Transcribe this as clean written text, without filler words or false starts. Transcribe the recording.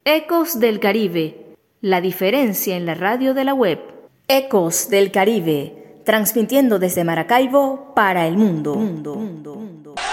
Ecos del Caribe, la diferencia en la radio de la web. Ecos del Caribe, transmitiendo desde Maracaibo para el mundo.